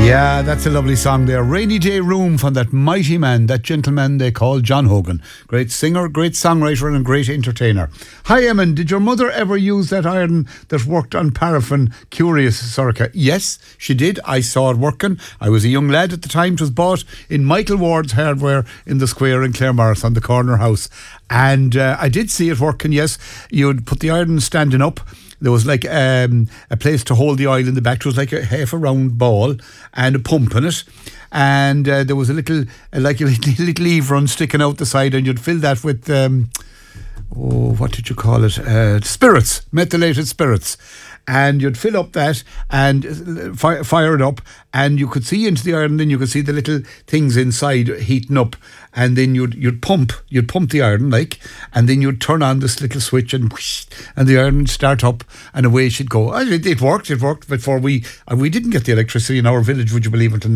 Yeah, that's a lovely song there. Rainy Day Room from that mighty man, that gentleman they call John Hogan. Great singer, great songwriter and a great entertainer. Hi Eamon, did your mother ever use that iron that worked on paraffin? Curious, Sorka. Yes, she did. I saw it working. I was a young lad at the time. It was bought in Michael Ward's Hardware in the square in Claremorris on the corner house. And I did see it working, yes. You'd put the iron standing up. There was like a place to hold the oil in the back. It was like a half a round ball and a pump in it. And there was a little lever sticking out the side, and you'd fill that with, what did you call it? Spirits, methylated spirits. And you'd fill up that and fire it up, and you could see into the iron, then you could see the little things inside heating up, and then you'd pump the iron, like, and then you'd turn on this little switch and whoosh, and the iron would start up and away she'd go. It worked before we didn't get the electricity in our village, would you believe, until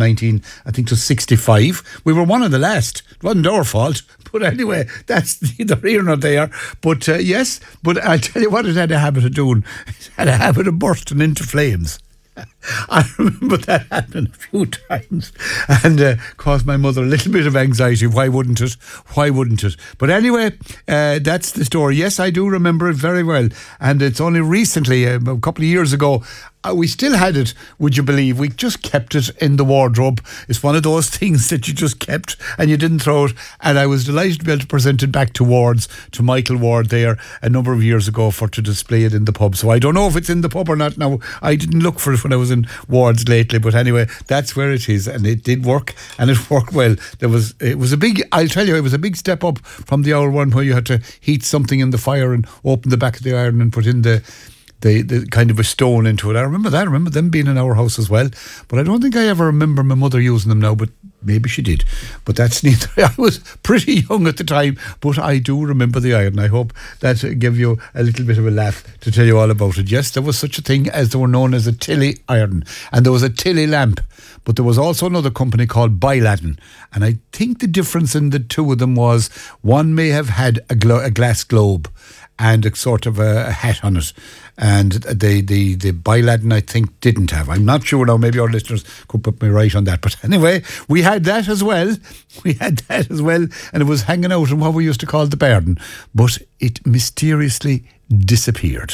1965. We were one of the last. It wasn't our fault. But anyway, that's neither here nor there. But yes, but I'll tell you what it had a habit of doing. It had a habit of bursting into flames. I remember that happening a few times and caused my mother a little bit of anxiety. Why wouldn't it? But anyway, that's the story. Yes, I do remember it very well. And it's only recently, a couple of years ago, we still had it, would you believe? We just kept it in the wardrobe. It's one of those things that you just kept and you didn't throw it. And I was delighted to be able to present it back to Michael Ward there a number of years ago to display it in the pub. So I don't know if it's in the pub or not now. I didn't look for it when I was in Ward's lately. But anyway, that's where it is. And it did work, and it worked well. It was a big step up from the old one where you had to heat something in the fire and open the back of the iron and put in the kind of a stone into it. I remember them being in our house as well, but I don't think I ever remember my mother using them now, but maybe she did. But that's neither. I was pretty young at the time, but I do remember the iron. I hope that gave you a little bit of a laugh to tell you all about it. Yes, there was such a thing as they were known as a Tilly iron, and there was a Tilly lamp, but there was also another company called Biladin, and I think the difference in the two of them was one may have had a glass globe and a sort of a hat on it. And the Biladin, I think, didn't have. I'm not sure now. Maybe our listeners could put me right on that. But anyway, we had that as well. And it was hanging out in what we used to call the garden. But it mysteriously disappeared.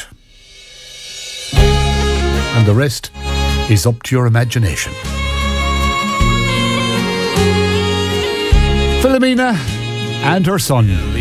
And the rest is up to your imagination. Philomena and her son.